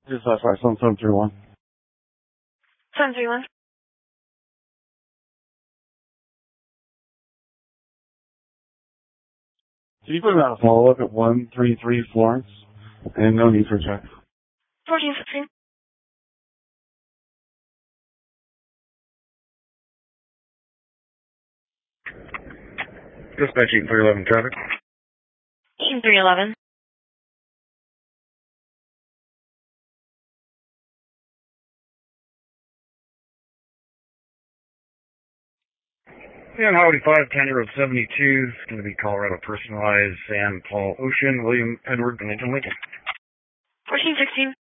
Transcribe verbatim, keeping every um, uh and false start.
Just last five, seven, seven, three, one. seven three one. Can you put out a follow-up at one three three Florence? And no need for a check. fourteen sixteen. Dispatch eight three eleven traffic. eight three eleven. Yeah, Highway five, County Road seventy-two. It's going to be Colorado Personalized, Sam, Paul, Ocean, William, Edward, and Lincoln. fourteen sixteen.